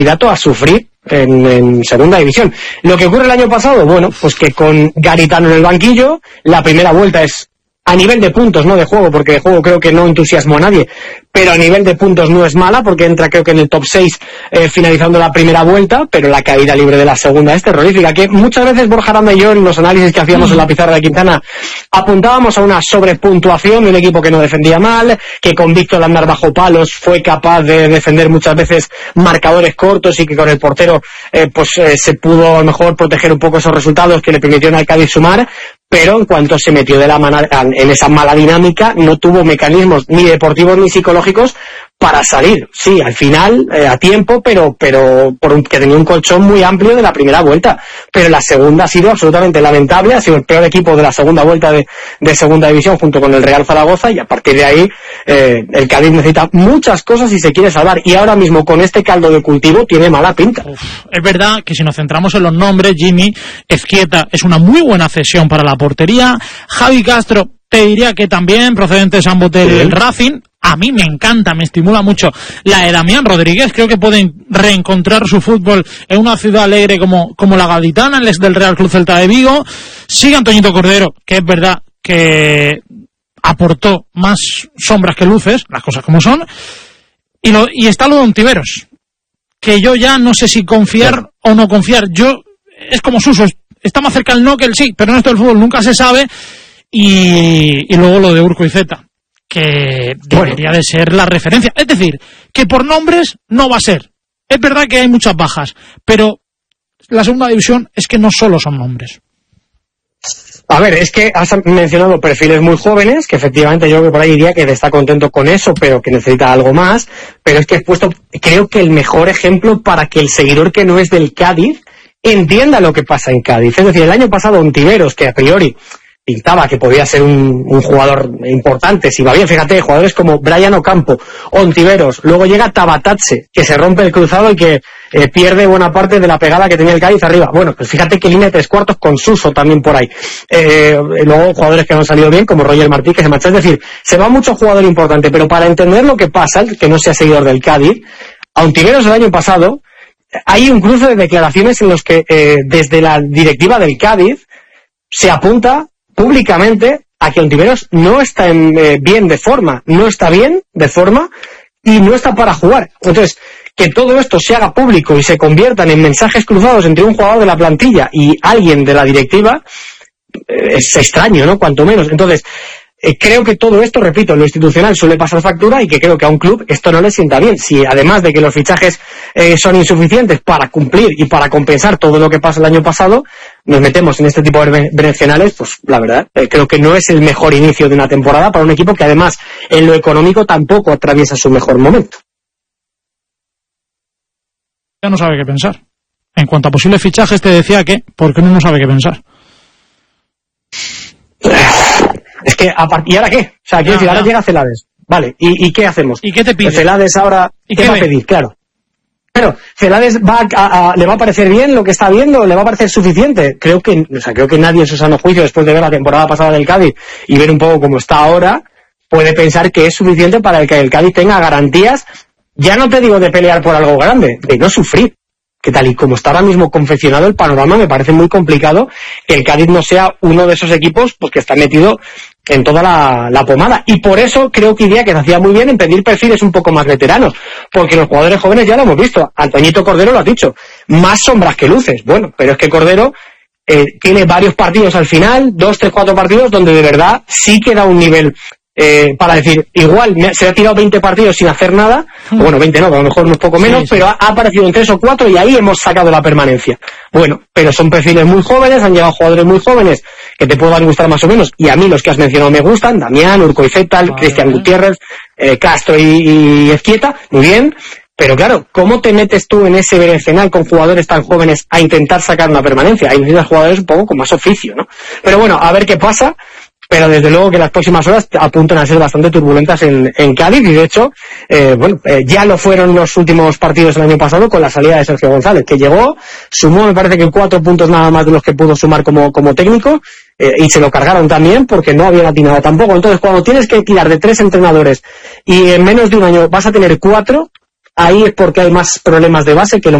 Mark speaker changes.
Speaker 1: candidato a sufrir en segunda división. Lo que ocurre el año pasado, bueno, pues que con Garitano en el banquillo, la primera vuelta es, a nivel de puntos, no de juego, porque de juego creo que no entusiasmó a nadie, pero a nivel de puntos no es mala, porque entra creo que en el top 6 finalizando la primera vuelta, pero la caída libre de la segunda es terrorífica, que muchas veces Borja Aranda y yo en los análisis que hacíamos en la pizarra de Quintana apuntábamos a una sobrepuntuación de un equipo que no defendía mal, que con Víctor Andar bajo palos fue capaz de defender muchas veces marcadores cortos y que con el portero se pudo a lo mejor proteger un poco esos resultados que le permitieron al Cádiz sumar, pero en cuanto se metió en esa mala dinámica, no tuvo mecanismos ni deportivos ni psicológicos para salir. Sí, al final, a tiempo, pero que tenía un colchón muy amplio de la primera vuelta. Pero la segunda ha sido absolutamente lamentable, ha sido el peor equipo de la segunda vuelta de segunda división junto con el Real Zaragoza, y a partir de ahí el Cádiz necesita muchas cosas si se quiere salvar, y ahora mismo con este caldo de cultivo tiene mala pinta.
Speaker 2: Es verdad que si nos centramos en los nombres, Jimmy, Ezquieta es una muy buena cesión para la portería, Javi Castro te diría que también, procedente de San Botel del Racing. A mí me encanta, me estimula mucho la de Damián Rodríguez. Creo que pueden reencontrar su fútbol en una ciudad alegre como la gaditana, el ex del Real Club Celta de Vigo. Sigue Antoñito Cordero, que es verdad que aportó más sombras que luces, las cosas como son. Y está lo de Ontiveros, que yo ya no sé si confiar o no confiar. Es como Suso, está más cerca el no que el sí, pero en esto del fútbol nunca se sabe. Y luego lo de Urcoizeta, que debería de ser la referencia. Es decir, que por nombres no va a ser. Es verdad que hay muchas bajas, pero la segunda división es que no solo son nombres.
Speaker 1: A ver, es que has mencionado perfiles muy jóvenes, que efectivamente yo por ahí diría que está contento con eso, pero que necesita algo más. Pero es que he puesto, creo que el mejor ejemplo para que el seguidor que no es del Cádiz entienda lo que pasa en Cádiz. Es decir, el año pasado Ontiveros, que a priori pintaba que podía ser un jugador importante, si va bien, fíjate, jugadores como Brian Ocampo, Ontiveros, luego llega Tabatatse, que se rompe el cruzado y que pierde buena parte de la pegada que tenía el Cádiz arriba. Bueno, pues fíjate que línea de 3/4 con Suso también por ahí. Luego jugadores que no han salido bien, como Roger Martí, que se marchó. Es decir, se va mucho jugador importante, pero para entender lo que pasa, que no sea seguidor del Cádiz, a Ontiveros el año pasado, hay un cruce de declaraciones en los que desde la directiva del Cádiz se apunta públicamente a que Ontiveros no está bien de forma y no está para jugar. Entonces, que todo esto se haga público y se conviertan en mensajes cruzados entre un jugador de la plantilla y alguien de la directiva es extraño, ¿no? Cuanto menos. Entonces, creo que todo esto, repito, lo institucional suele pasar factura, y que creo que a un club esto no le sienta bien. Si además de que los fichajes son insuficientes para cumplir y para compensar todo lo que pasa el año pasado, nos metemos en este tipo de berenjenales, pues la verdad, creo que no es el mejor inicio de una temporada para un equipo que además en lo económico tampoco atraviesa su mejor momento.
Speaker 2: Ya no sabe qué pensar. En cuanto a posibles fichajes te decía que, ¿por qué no sabe qué pensar?
Speaker 1: Es que, ¿y ahora qué? O sea, quiero decir, ahora llega Celades. Vale, ¿y qué hacemos?
Speaker 2: ¿Y qué te pide?
Speaker 1: Celades ahora, ¿qué va a pedir? Claro. Pero, ¿Celades le va a parecer bien lo que está viendo? ¿Le va a parecer suficiente? Creo que nadie en su sano juicio, después de ver la temporada pasada del Cádiz y ver un poco cómo está ahora, puede pensar que es suficiente para que el Cádiz tenga garantías, ya no te digo de pelear por algo grande, de no sufrir. Que tal y como está ahora mismo confeccionado el panorama, me parece muy complicado que el Cádiz no sea uno de esos equipos pues que está metido en toda la pomada. Y por eso creo que Idiáquez hacía muy bien en pedir perfiles un poco más veteranos, porque los jugadores jóvenes ya lo hemos visto. Antoñito Cordero lo ha dicho, más sombras que luces. Bueno, pero es que Cordero tiene varios partidos al final, 2, 3, 4 partidos donde de verdad sí queda un nivel para decir, igual se ha tirado 20 partidos sin hacer nada, bueno, 20 no, a lo mejor un poco menos, sí. Pero ha aparecido en 3 o 4 y ahí hemos sacado la permanencia. Bueno, pero son perfiles muy jóvenes, han llegado jugadores muy jóvenes que te puedan gustar más o menos, y a mí los que has mencionado me gustan, Damián, Urcoizeta, Cristian Gutiérrez, Castro y Ezquieta, muy bien. Pero claro, ¿cómo te metes tú en ese berenjenal con jugadores tan jóvenes a intentar sacar una permanencia? Hay necesitas jugadores un poco con más oficio, ¿no? Pero bueno, a ver qué pasa. Pero desde luego que las próximas horas apuntan a ser bastante turbulentas en Cádiz, y de hecho, ya lo fueron los últimos partidos el año pasado con la salida de Sergio González, que llegó, sumó me parece que 4 puntos nada más de los que pudo sumar como técnico, y se lo cargaron también porque no habían atinado tampoco. Entonces, cuando tienes que tirar de 3 entrenadores y en menos de un año vas a tener 4, ahí es porque hay más problemas de base que lo